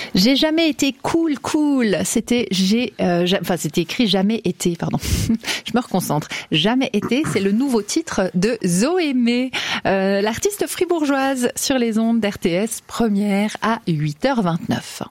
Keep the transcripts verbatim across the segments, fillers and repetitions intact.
J'ai jamais été cool, cool. C'était j'ai, euh, ja, enfin c'était écrit jamais été, pardon. Je me reconcentre. Jamais été, c'est le nouveau titre de Zoémé, euh, l'artiste fribourgeoise sur les ondes d'R T S, première à huit heures vingt-neuf.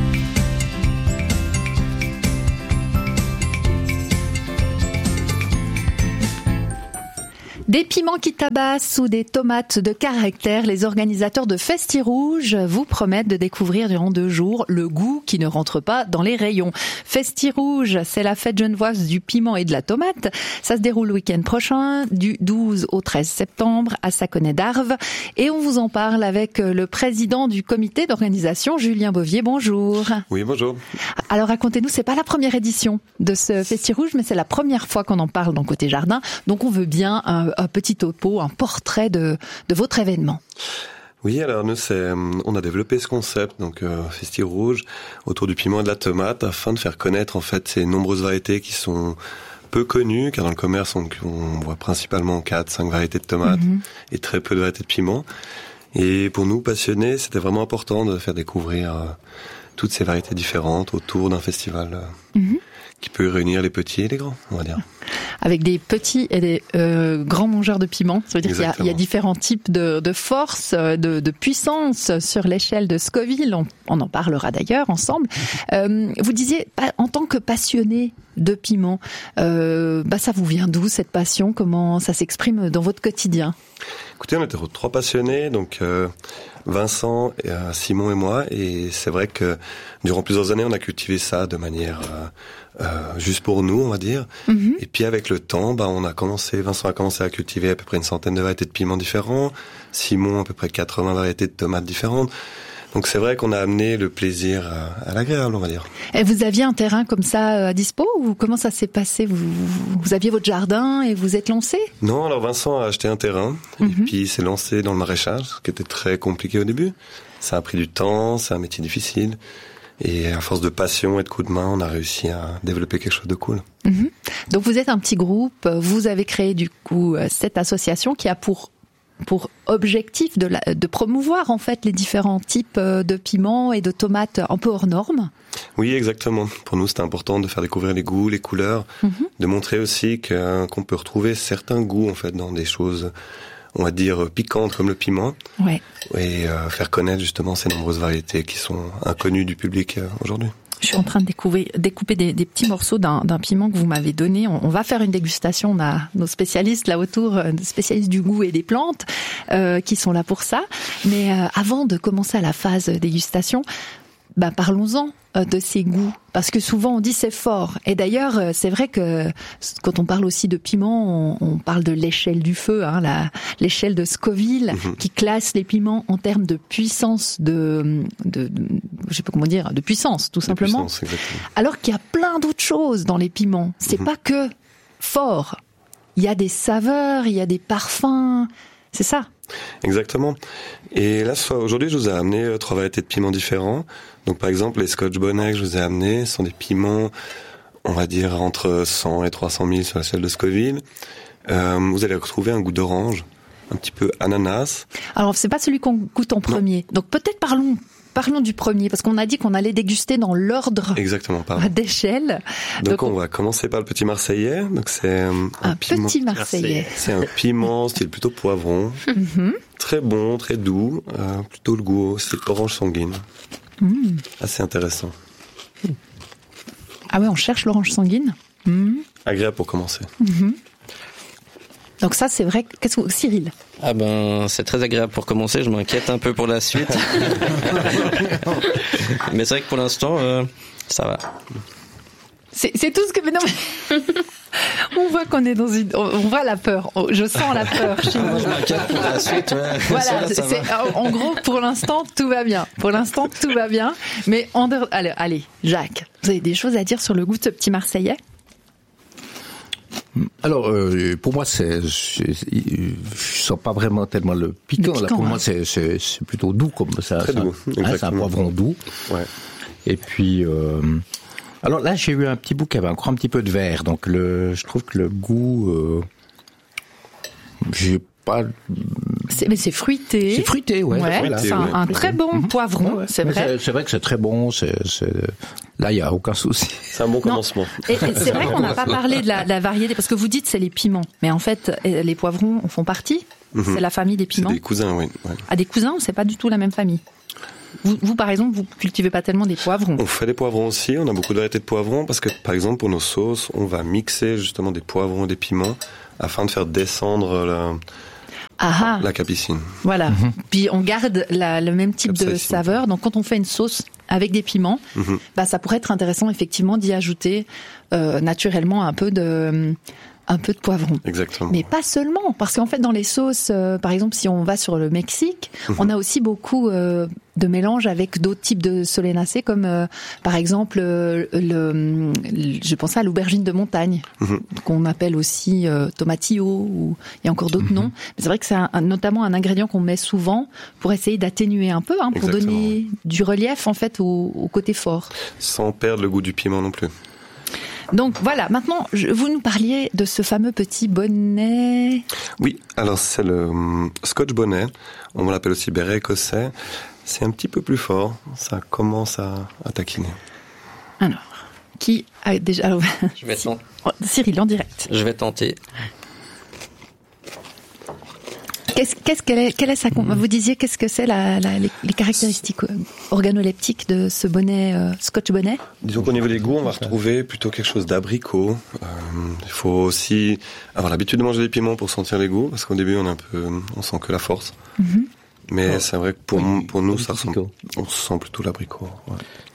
Des piments qui tabassent ou des tomates de caractère, les organisateurs de Festi-Rouge vous promettent de découvrir durant deux jours le goût qui ne rentre pas dans les rayons. Festi-Rouge, c'est la fête genevoise du piment et de la tomate. Ça se déroule le week-end prochain, du douze au treize septembre, à Saconnet-d'Arves. Et on vous en parle avec le président du comité d'organisation, Julien Bovier. Bonjour. Oui, bonjour. Alors racontez-nous, c'est pas la première édition de ce Festi-Rouge, mais c'est la première fois qu'on en parle dans Côté Jardin. Donc on veut bien un un petit topo, un portrait de, de votre événement. Oui, alors nous, c'est, on a développé ce concept, donc euh, Festi-Rouge, autour du piment et de la tomate, afin de faire connaître en fait ces nombreuses variétés qui sont peu connues, car dans le commerce, on, on voit principalement quatre, cinq variétés de tomates mm-hmm. et très peu de variétés de piment. Et pour nous, passionnés, c'était vraiment important de faire découvrir euh, toutes ces variétés différentes autour d'un festival euh, mm-hmm. qui peut réunir les petits et les grands, on va dire. Avec des petits et des euh, grands mangeurs de piment. Ça veut dire Exactement. qu'il y a, il y a différents types de, de force, de, de puissance sur l'échelle de Scoville. On, on en parlera d'ailleurs ensemble. Euh, vous disiez, en tant que passionné de piment, euh, bah ça vous vient d'où cette passion? Comment ça s'exprime dans votre quotidien? Écoutez, on était trois passionnés, donc euh, Vincent, euh, Simon et moi, et c'est vrai que durant plusieurs années, on a cultivé ça de manière euh, euh, juste pour nous, on va dire. Mm-hmm. Et puis avec le temps, bah on a commencé, Vincent a commencé à cultiver à peu près une centaine de variétés de piments différents, Simon à peu près quatre-vingts variétés de tomates différentes. Donc c'est vrai qu'on a amené le plaisir à, à l'agréable, on va dire. Et vous aviez un terrain comme ça à dispo ou comment ça s'est passé? vous, vous aviez votre jardin et vous êtes lancé? Non, alors Vincent a acheté un terrain mm-hmm. et puis il s'est lancé dans le maraîchage, ce qui était très compliqué au début. Ça a pris du temps, c'est un métier difficile. Et à force de passion et de coups de main, on a réussi à développer quelque chose de cool. Mmh. Donc vous êtes un petit groupe, vous avez créé du coup cette association qui a pour pour objectif de, la, de promouvoir en fait les différents types de piments et de tomates un peu hors normes. Oui, exactement. Pour nous, c'était important de faire découvrir les goûts, les couleurs, mmh. de montrer aussi que, qu'on peut retrouver certains goûts en fait dans des choses, on va dire, piquantes comme le piment. Ouais. Et euh, faire connaître justement ces nombreuses variétés qui sont inconnues du public euh, aujourd'hui. Je suis en train de découper, découper des, des petits morceaux d'un, d'un piment que vous m'avez donné. On, on va faire une dégustation. On a nos spécialistes là autour, nos spécialistes du goût et des plantes, euh, qui sont là pour ça. Mais euh, avant de commencer à la phase dégustation, bah, parlons-en de ces goûts, parce que souvent on dit c'est fort. Et d'ailleurs, c'est vrai que quand on parle aussi de piment, on, on parle de l'échelle du feu, hein, la, l'échelle de Scoville, mmh. qui classe les piments en termes de puissance, de, de, de je sais pas comment dire, de puissance, tout de simplement. Puissance, exactement. Alors qu'il y a plein d'autres choses dans les piments. C'est mmh. pas que fort. Il y a des saveurs, il y a des parfums. C'est ça. Exactement. Et là, aujourd'hui, je vous ai amené trois variétés de piments différents. Donc, par exemple, les Scotch Bonnet que je vous ai amenés sont des piments, on va dire, entre cent et trois cent mille sur l'échelle de Scoville. Euh, vous allez retrouver un goût d'orange, un petit peu ananas. Alors, c'est pas celui qu'on goûte en premier. Non. Donc, peut-être parlons... Parlons du premier, parce qu'on a dit qu'on allait déguster dans l'ordre Exactement, pardon. d'échelle. Donc, Donc on, on va commencer par le petit marseillais. Donc c'est un, un piment, petit marseillais. C'est un piment style plutôt poivron, mm-hmm. très bon, très doux, euh, plutôt le goût style orange sanguine. Mm. Assez intéressant. Ah ouais, on cherche l'orange sanguine. Mm. Agréable pour commencer. Mm-hmm. Donc ça, c'est vrai. Qu'est-ce que Cyril? Ah ben, c'est très agréable pour commencer. Je m'inquiète un peu pour la suite. Mais c'est vrai que pour l'instant, euh, ça va. C'est, c'est tout ce que... Mais non, mais... on voit qu'on est dans une... On voit la peur. Je sens la peur chez nous. Je m'inquiète pour la suite. Ouais. Voilà, ça, ça c'est, va. En gros, pour l'instant, tout va bien. Pour l'instant, tout va bien. Mais en dehors... Allez, allez, Jacques, vous avez des choses à dire sur le goût de ce petit Marseillais? Alors, euh, pour moi, c'est, c'est, je sens pas vraiment tellement le piquant. Le piquant là, pour hein. moi, c'est, c'est, c'est plutôt doux comme ça. Très ça, doux. Hein, c'est un poivron doux. Ouais. Et puis, euh, alors là, j'ai eu un petit bout qui avait encore un petit peu de vert. Donc, le, je trouve que le goût, euh, j'ai pas, C'est, mais c'est fruité. C'est fruité, ouais. ouais voilà. C'est un, ouais. un très bon mmh. poivron, ouais, c'est mais vrai. C'est, c'est vrai que c'est très bon. C'est, c'est... Là, il y a aucun souci. C'est un bon commencement. Et, et c'est vrai qu'on n'a pas parlé de la, de la variété parce que vous dites c'est les piments, mais en fait les poivrons en font partie. Mmh. C'est la famille des piments. C'est des cousins, oui. Ouais. Ah, des cousins, c'est pas du tout la même famille. Vous, vous, par exemple, vous cultivez pas tellement des poivrons. On fait des poivrons aussi. On a beaucoup de variétés de poivrons parce que, par exemple, pour nos sauces, on va mixer justement des poivrons et des piments afin de faire descendre la, Aha. la capicine. Voilà. Mm-hmm. Puis on garde la, le même type Capsaïcine. de saveur. Donc quand on fait une sauce avec des piments, mm-hmm. bah ça pourrait être intéressant effectivement d'y ajouter euh, naturellement un peu de un peu de poivron. Exactement. Mais pas seulement, parce qu'en fait dans les sauces, euh, par exemple si on va sur le Mexique, mmh. on a aussi beaucoup euh, de mélanges avec d'autres types de solenacées, comme euh, par exemple euh, le, le, je pense à l'aubergine de montagne, mmh. qu'on appelle aussi euh, tomatillo, ou il y a encore d'autres mmh. noms. Mais c'est vrai que c'est un, un, notamment un ingrédient qu'on met souvent pour essayer d'atténuer un peu, hein, pour Exactement. donner du relief en fait au, au côté fort. Sans perdre le goût du piment non plus. Donc voilà, maintenant, je, vous nous parliez de ce fameux petit bonnet. Oui, alors c'est le um, Scotch bonnet, on l'appelle aussi béret écossais. C'est un petit peu plus fort, ça commence à, à taquiner. Alors, qui a déjà... Alors, je vais tenter. Cyril, en direct. Je vais tenter. Qu'est-ce, qu'est-ce qu'elle est, quelle est sa, vous disiez qu'est-ce que c'est la, la, les, les caractéristiques organoleptiques de ce bonnet, euh, Scotch bonnet? Disons qu'au niveau des goûts, on va retrouver plutôt quelque chose d'abricot. Euh, il faut aussi avoir l'habitude de manger des piments pour sentir les goûts, parce qu'au début, on est un peu, on sent que la force. Mm-hmm. Mais oh. c'est vrai que pour, oui, pour nous, ça ressemble, on sent plutôt l'abricot. Ouais.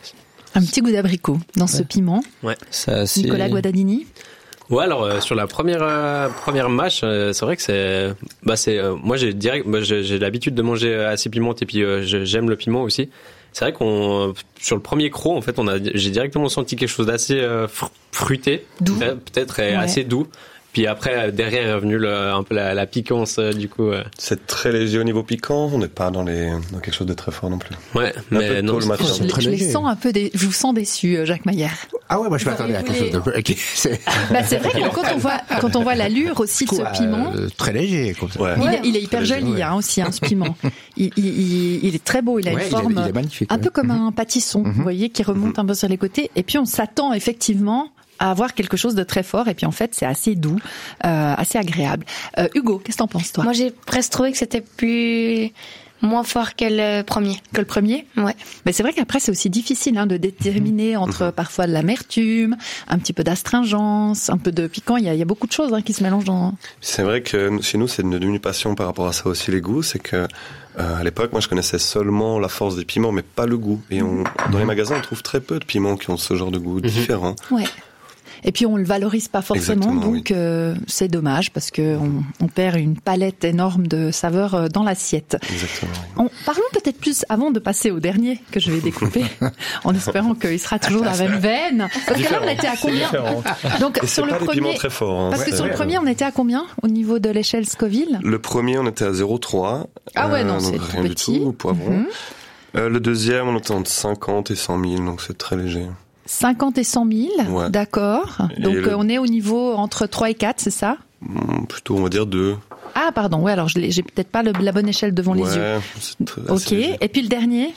Un petit goût d'abricot dans ouais. ce piment. Ouais, ça assez... Nicolas Guadagnini. Ouais, alors euh, sur la première euh, première mâche, euh, c'est vrai que c'est bah c'est euh, moi j'ai direct moi, j'ai, j'ai l'habitude de manger assez pimenté et puis euh, j'aime le piment aussi. C'est vrai qu'on sur le premier croc en fait, on a j'ai directement senti quelque chose d'assez euh, fruité, doux. peut-être et ouais. assez doux. Puis après, derrière est revenu le, un peu la, la piquance, du coup. Ouais. C'est très léger au niveau piquant, on n'est pas dans, les, dans quelque chose de très fort non plus. Ouais, un mais non, le matin. Je, je les sens un peu, dé... je vous sens déçu, Jacques Maillard. Ah ouais, moi je m'attendais à quelque chose de peu. Okay. C'est... Bah, c'est vrai que quand on voit, quand on voit l'allure aussi de ce piment. Euh, très léger, comme ça. Ouais. Il, est, il est hyper joli, ouais. hein, aussi, hein, ce piment. Il, il, il, il est très beau, il a ouais, une forme. Il est, il est magnifique. Un ouais. peu comme un pâtisson, mm-hmm. vous voyez, qui remonte mm-hmm. un peu sur les côtés. Et puis on s'attend effectivement à avoir quelque chose de très fort, et puis en fait c'est assez doux, euh, assez agréable. Euh, Hugo, qu'est-ce que t'en penses toi? Moi j'ai presque trouvé que c'était plus moins fort que le premier. Que le premier? Ouais. Mais c'est vrai qu'après c'est aussi difficile hein, de déterminer entre parfois de l'amertume, un petit peu d'astringence, un peu de piquant. Il y a, il y a beaucoup de choses hein, qui se mélangent dans. C'est vrai que chez nous c'est une demi passion par rapport à ça aussi les goûts, c'est que Euh, à l'époque, moi, je connaissais seulement la force des piments, mais pas le goût. Et on, dans les magasins, on trouve très peu de piments qui ont ce genre de goût mmh. différent. Ouais. Et puis on le valorise pas forcément, Exactement, donc oui. euh, c'est dommage parce que on, on perd une palette énorme de saveurs dans l'assiette. Exactement. On, parlons peut-être plus avant de passer au dernier que je vais découper, en espérant qu'il sera toujours dans la même veine. Parce que là, on était à combien? Donc Et sur le premier, très fort, hein. Parce que ouais, sur ouais, le premier, ouais. on était à combien au niveau de l'échelle Scoville? Le premier, on était à zéro virgule trois. Ah ouais, non, euh, c'est rien petit. du tout, poivron. Mm-hmm. Euh, le deuxième, on était entre cinquante et cent mille, donc c'est très léger. cinquante et cent mille, ouais. D'accord. Donc le... on est au niveau entre trois et quatre, c'est ça? mmh, Plutôt, on va dire deux. Ah pardon, ouais, alors je l'ai, j'ai peut-être pas le, la bonne échelle devant ouais, les yeux. C'est très, ok, léger. Et puis le dernier?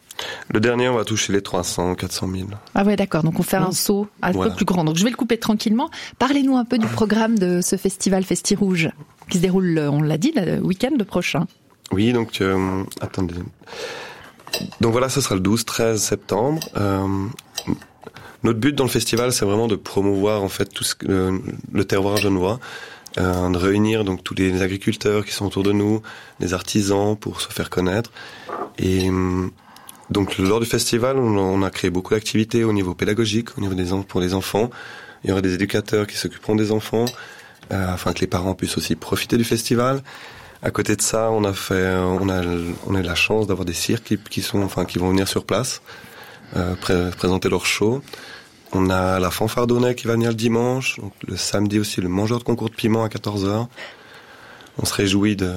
Le dernier, on va toucher les trois cents, quatre cent mille. Ah ouais, d'accord, donc on fait mmh. un saut un voilà. peu plus grand. Donc je vais le couper tranquillement. Parlez-nous un peu du programme de ce festival Festi Rouge, qui se déroule, on l'a dit, le week-end prochain. Oui, donc, euh, attendez. Donc voilà, ce sera le douze treize septembre. Euh, Notre but dans le festival, c'est vraiment de promouvoir en fait tout ce que, le, le terroir genevois, euh, de réunir donc tous les agriculteurs qui sont autour de nous, les artisans pour se faire connaître. Et donc lors du festival, on, on a créé beaucoup d'activités au niveau pédagogique, au niveau des pour les enfants. Il y aura des éducateurs qui s'occuperont des enfants, euh, afin que les parents puissent aussi profiter du festival. À côté de ça, on a fait, on a, on a eu la chance d'avoir des cirques qui, qui sont, enfin, qui vont venir sur place, euh, pré- présenter leur show. On a la fanfare d'Aunay qui va venir le dimanche, donc le samedi aussi le mangeur de concours de piment à quatorze heures. On se réjouit de,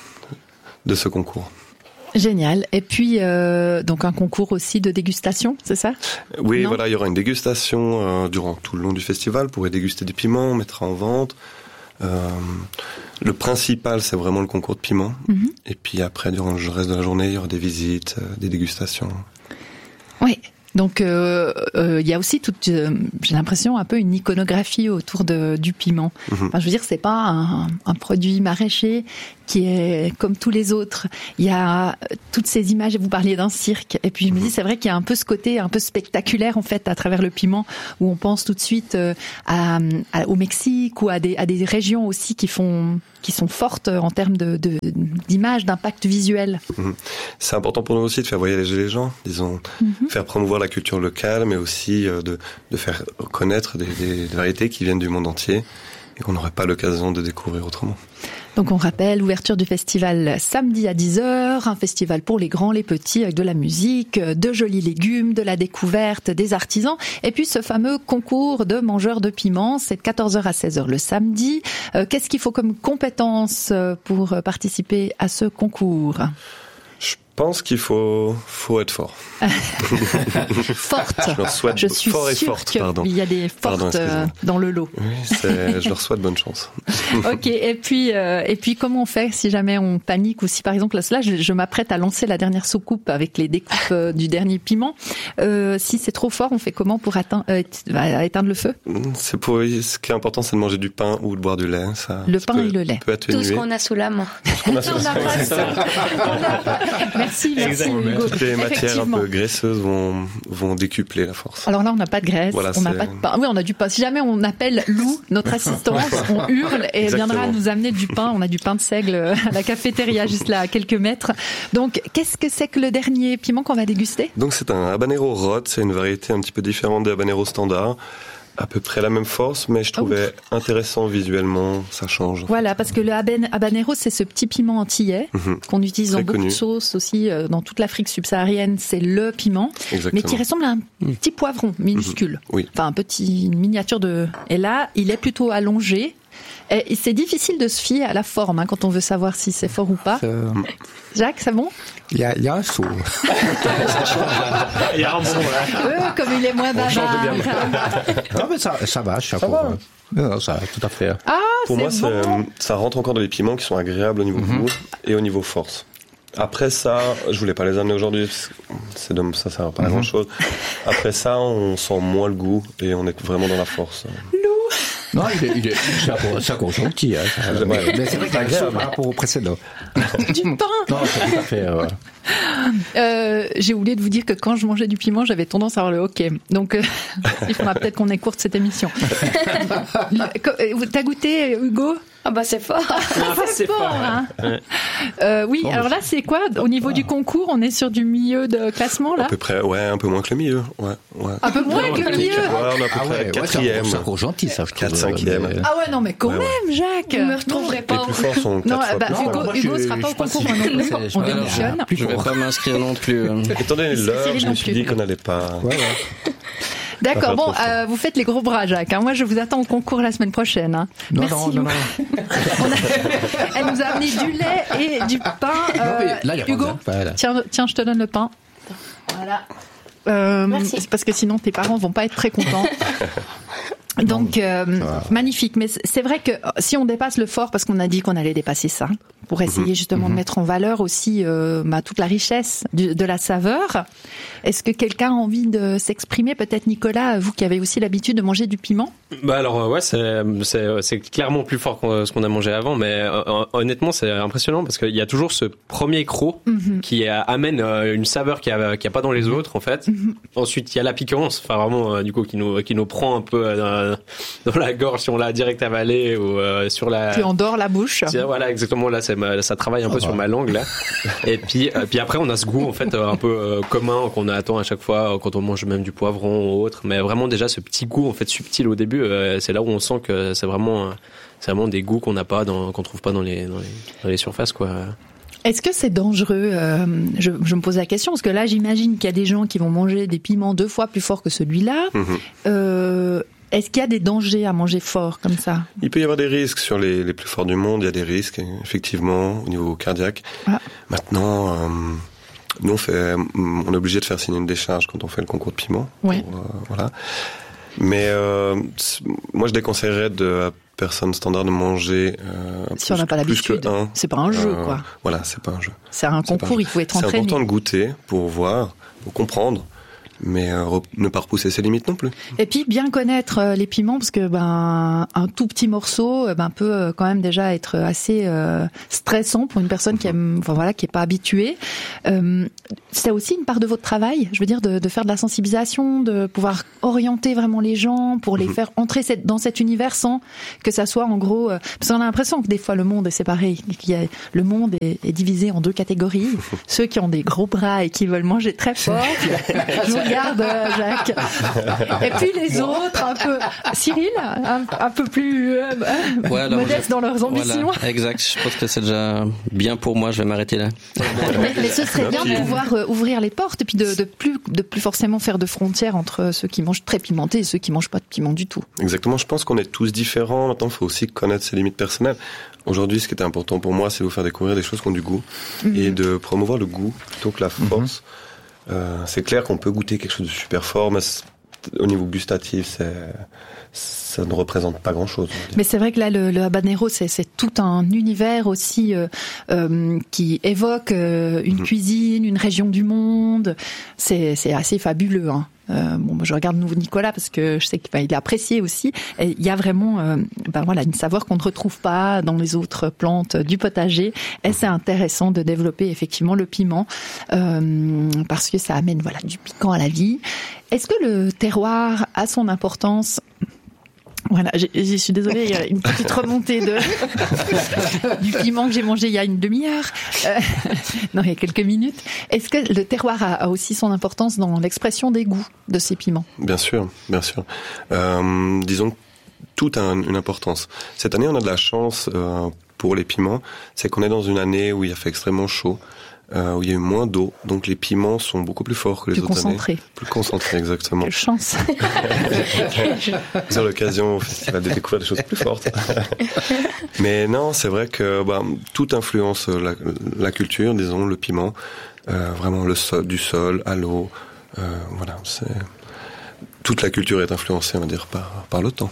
de ce concours. Génial. Et puis, euh, donc un concours aussi de dégustation, c'est ça? Oui, non voilà, il y aura une dégustation euh, durant tout le long du festival. Vous pourrez déguster des piments, on mettra en vente. Euh, le principal, c'est vraiment le concours de piment. Mm-hmm. Et puis après, durant le reste de la journée, il y aura des visites, euh, des dégustations. Oui. Donc, il euh, euh, y a aussi toute, euh, j'ai l'impression, un peu une iconographie autour de, du piment. Mm-hmm. Enfin, je veux dire, c'est pas un, un produit maraîcher qui est comme tous les autres. Il y a toutes ces images, et vous parliez d'un cirque. Et puis, je me dis, c'est vrai qu'il y a un peu ce côté un peu spectaculaire, en fait, à travers le piment, où on pense tout de suite euh, à, à, au Mexique ou à des, à des régions aussi qui font, qui sont fortes en termes de, de, d'image, d'impact visuel. Mm-hmm. C'est important pour nous aussi de faire voyager les gens, disons, mm-hmm. faire promouvoir la culture locale, mais aussi euh, de, de faire connaître des, des, des variétés qui viennent du monde entier et qu'on n'aurait pas l'occasion de découvrir autrement. Donc on rappelle l'ouverture du festival samedi à dix heures, un festival pour les grands, les petits, avec de la musique, de jolis légumes, de la découverte, des artisans, et puis ce fameux concours de mangeurs de piment, c'est de quatorze heures à seize heures le samedi. Euh, qu'est-ce qu'il faut comme compétences pour participer à ce concours ? Je pense qu'il faut, faut être fort. Forte. Je leur souhaite je suis fort et sûre forte, pardon. Il y a des fortes pardon, dans le lot. Oui, c'est, je leur souhaite bonne chance. Ok. Et puis, euh, et puis, comment on fait si jamais on panique ou si, par exemple, là, je, je m'apprête à lancer la dernière soucoupe avec les découpes euh, du dernier piment. Euh, si c'est trop fort, on fait comment pour atteindre, euh, éteindre le feu ? C'est pour, ce qui est important, c'est de manger du pain ou de boire du lait. Ça, le ça pain peut, et le lait. Peut Tout ce qu'on a sous la main. Tout ce qu'on a sous la main. Merci, merci Hugo. Toutes les matières un peu graisseuses vont, vont décupler la force. Alors là, on n'a pas de graisse, voilà, on n'a pas de pain. Oui, on a du pain. Si jamais on appelle Lou, notre assistante, on hurle et elle viendra nous amener du pain. On a du pain de seigle à la cafétéria juste là, à quelques mètres. Donc, qu'est-ce que c'est que le dernier piment qu'on va déguster ? Donc, c'est un habanero rot. C'est une variété un petit peu différente des habaneros standards. À peu près la même force, mais je trouvais oh. intéressant visuellement, ça change. Voilà, parce que le habanero, c'est ce petit piment antillais mm-hmm. qu'on utilise Très dans beaucoup connu. de sauces aussi, euh, dans toute l'Afrique subsaharienne, c'est le piment, Exactement. mais qui ressemble à un petit poivron minuscule. Mm-hmm. Oui. Enfin, un petit, une miniature de... Et là, il est plutôt allongé. Et c'est difficile de se fier à la forme hein, quand on veut savoir si c'est fort ou pas. Euh... Jacques, c'est bon ? Il y a, il y a un saut. Il y a un bon. Ouais. Euh, comme il est moins bavard. Non, mais ça, ça va, chaque fois. Non, ça, tout à fait. Ah, Pour c'est moi, bon. c'est, ça rentre encore dans les piments qui sont agréables au niveau mm-hmm. goût et au niveau force. Après ça, je voulais pas les amener aujourd'hui, c'est de, ça sert pas à mm-hmm. grand chose. Après ça, on sent moins le goût et on est vraiment dans la force. Non, il est, il est, c'est encore gentil, hein. Ça, ouais, mais c'est vrai qu'il y a un par rapport au précédent. Du pain! Non, c'est tout à fait, ouais. Euh, j'ai oublié de vous dire que quand je mangeais du piment, j'avais tendance à avoir le hoquet. Donc, euh, il faudra peut-être qu'on écourte cette émission. T'as goûté, Hugo? Ah bah c'est fort. Ah, c'est, c'est fort, fort hein. Ouais. Euh, oui, bon, alors là c'est quoi au niveau ah. du concours? On est sur du milieu de classement là? À peu près, ouais, un peu moins que le milieu. Ouais, ouais. Un peu moins que le milieu. Ouais, on est à peu ah près ouais, quatrième. C'est encore gentil ça, je trouve. quatre, cinquième. Mais... Ah ouais, non mais quand ouais, même, ouais. Jacques. Je me retrouverai pas. Les plus forts sont quatre non, fois bah, plus Hugo, forts. Hugo sera pas au concours non plus. On démissionne. Je vais pas m'inscrire non plus. Étant donné l'heure, je me suis dit qu'on n'allait pas. D'accord, bon, euh, vous faites les gros bras, Jacques. Hein. Moi, je vous attends au concours la semaine prochaine. Hein. Non, Merci, non, non, non. a... Elle nous a amené du lait et du pain. Euh, non, là, Hugo, voilà. tiens, tiens, je te donne le pain. Voilà. Euh, Merci. C'est parce que sinon, tes parents vont pas être très contents. Donc, euh, magnifique. Mais c'est vrai que si on dépasse le fort, parce qu'on a dit qu'on allait dépasser ça, pour essayer justement mm-hmm. de mettre en valeur aussi euh, bah, toute la richesse du, de la saveur, est-ce que quelqu'un a envie de s'exprimer? Peut-être Nicolas, vous qui avez aussi l'habitude de manger du piment? Bah alors ouais, c'est, c'est, c'est clairement plus fort que ce qu'on a mangé avant, mais euh, honnêtement c'est impressionnant parce qu'il y a toujours ce premier croc mm-hmm. qui a, amène euh, une saveur qu'il n'y a, qu'il y a pas dans les autres en fait. Mm-hmm. Ensuite il y a la piquance, enfin vraiment euh, du coup qui nous, qui nous prend un peu euh, dans la gorge si on l'a direct avalé ou euh, sur la... Qui endort la bouche. C'est, voilà exactement, là c'est ma, ça travaille un peu oh, sur bah. ma langue là. Et puis, euh, puis après on a ce goût en fait un peu euh, commun qu'on attend à chaque fois quand on mange même du poivron ou autre, mais vraiment déjà ce petit goût en fait subtil au début, euh, c'est là où on sent que c'est vraiment, c'est vraiment des goûts qu'on n'a pas, dans, qu'on trouve pas dans les, dans les, dans les surfaces quoi. Est-ce que c'est dangereux euh, je, je me pose la question parce que là j'imagine qu'il y a des gens qui vont manger des piments deux fois plus forts que celui-là. Mmh. Euh, Est-ce qu'il y a des dangers à manger fort comme ça? Il peut y avoir des risques sur les, les plus forts du monde. Il y a des risques, effectivement, au niveau cardiaque. Ah. Maintenant, euh, nous, on, fait, on est obligé de faire signer une décharge quand on fait le concours de piment. Oui. Pour, euh, voilà. Mais euh, moi, je déconseillerais de personne standard de manger euh, si plus, on n'a pas l'habitude. Plus que un. C'est pas un jeu, euh, quoi. Voilà, c'est pas un jeu. C'est un c'est concours, un il faut être entraîné. C'est important de goûter pour voir, pour comprendre. Mais euh, ne pas repousser ses limites non plus. Et puis bien connaître euh, les piments, parce que ben un tout petit morceau ben peut euh, quand même déjà être assez euh, stressant pour une personne qui aime, enfin voilà, qui est pas habituée. Euh, c'est aussi une part de votre travail, je veux dire, de, de faire de la sensibilisation, de pouvoir orienter vraiment les gens pour les faire entrer cette, dans cet univers sans que ça soit en gros. Euh, parce qu'on a l'impression que des fois le monde est séparé, qu'il y a, le monde est, est divisé en deux catégories. Ceux qui ont des gros bras et qui veulent manger très fort. Je regarde euh, Jacques. Et puis les autres, un peu Cyril, un, un peu plus euh, ouais, alors, modeste dans leurs ambitions. Voilà, exact. Je pense que c'est déjà bien pour moi. Je vais m'arrêter là. Mais, mais ce serait bien de pouvoir euh, ouvrir les portes et puis de, de plus de plus forcément faire de frontières entre ceux qui mangent très pimenté et ceux qui mangent pas de piment du tout. Exactement. Je pense qu'on est tous différents. Maintenant, il faut aussi connaître ses limites personnelles. Aujourd'hui, ce qui était important pour moi, c'est de vous faire découvrir des choses qui ont du goût mmh. et de promouvoir le goût plutôt que la force. Mmh. Euh, c'est clair qu'on peut goûter quelque chose de super fort, mais au niveau gustatif, c'est, ça ne représente pas grand-chose. Mais c'est vrai que là, le, le habanero, c'est, c'est tout un univers aussi euh, euh, qui évoque euh, une mmh. cuisine, une région du monde. C'est, c'est assez fabuleux, hein. Euh, bon, je regarde nouveau Nicolas parce que je sais qu'il est apprécié aussi. Et il y a vraiment, euh, ben voilà, une saveur qu'on ne retrouve pas dans les autres plantes du potager. Et c'est intéressant de développer effectivement le piment euh, parce que ça amène voilà du piquant à la vie. Est-ce que le terroir a son importance? Voilà, je suis désolée, il y a une petite remontée de du piment que j'ai mangé il y a une demi-heure. Euh, non, il y a quelques minutes. Est-ce que le terroir a, a aussi son importance dans l'expression des goûts de ces piments? Bien sûr, bien sûr. Euh, disons que tout a une importance. Cette année, on a de la chance euh, pour les piments, c'est qu'on est dans une année où il a fait extrêmement chaud. Euh, où il y a eu moins d'eau, donc les piments sont beaucoup plus forts que les plus autres concentrés. années. Plus concentrés, exactement. Quelle chance. Vous avez l'occasion au festival de découvrir des choses plus fortes. Mais non, c'est vrai que bah, tout influence la, la culture, disons, le piment, euh, vraiment le sol, du sol à l'eau. Euh, voilà, c'est... toute la culture est influencée, on va dire, par, par le temps.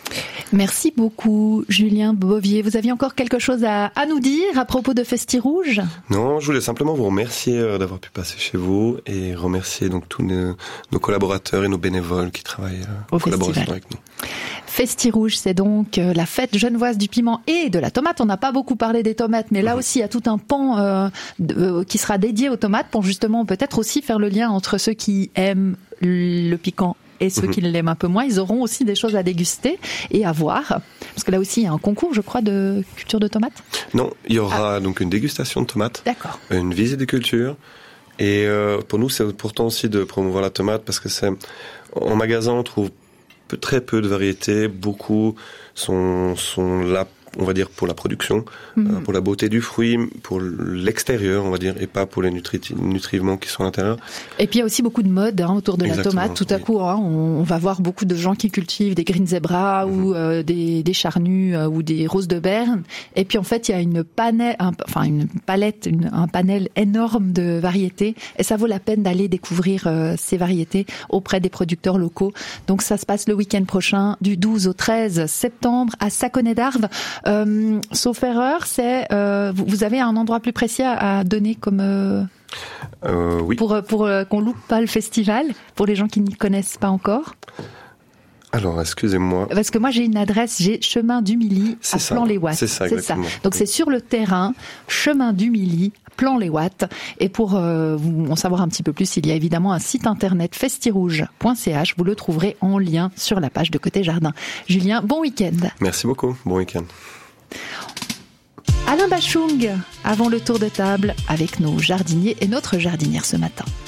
Merci beaucoup, Julien Bovier. Vous aviez encore quelque chose à, à nous dire à propos de Festi Rouge? Non, je voulais simplement vous remercier d'avoir pu passer chez vous et remercier donc tous nos, nos collaborateurs et nos bénévoles qui travaillent en collaboration avec nous. Festi Rouge, c'est donc la fête genevoise du piment et de la tomate. On n'a pas beaucoup parlé des tomates, mais là mmh. aussi, il y a tout un pan euh, de, qui sera dédié aux tomates pour justement peut-être aussi faire le lien entre ceux qui aiment le piquant et ceux mmh. qui l'aiment un peu moins. Ils auront aussi des choses à déguster et à voir. Parce que là aussi, il y a un concours, je crois, de culture de tomates. Non, il y aura ah. donc une dégustation de tomates. D'accord. Une visite des cultures. Et euh, pour nous, c'est important aussi de promouvoir la tomate parce que c'est en magasin, on trouve très peu de variétés. Beaucoup sont, sont là, on va dire, pour la production, mmh. euh, pour la beauté du fruit, pour l'extérieur, on va dire, et pas pour les nutri- nutriments qui sont à l'intérieur. Et puis il y a aussi beaucoup de mode hein, autour de Exactement, la tomate. Tout à oui. coup, hein, on, on va voir beaucoup de gens qui cultivent des green zebra mmh. ou euh, des, des charnus euh, ou des roses de Berne. Et puis en fait, il y a une panel, un, enfin une palette, une, un panel énorme de variétés. Et ça vaut la peine d'aller découvrir euh, ces variétés auprès des producteurs locaux. Donc ça se passe le week-end prochain, du douze au treize septembre, à Saconnet-d'Arves. Euh, sauf erreur, c'est euh, vous, vous avez un endroit plus précis à, à donner comme euh, euh, oui. pour pour euh, qu'on loupe pas le festival pour les gens qui n'y connaissent pas encore. Alors, excusez-moi. Parce que moi, j'ai une adresse, j'ai chemin du Mili à Plan-les-Ouates. C'est ça, exactement. C'est ça. Donc, oui. c'est sur le terrain, chemin du Mili, Plan-les-Ouates. Et pour euh, vous en savoir un petit peu plus, il y a évidemment un site internet festirouge point c h. Vous le trouverez en lien sur la page de Côté Jardin. Julien, bon week-end. Merci beaucoup. Bon week-end. Alain Bachung, avant le tour de table avec nos jardiniers et notre jardinière ce matin.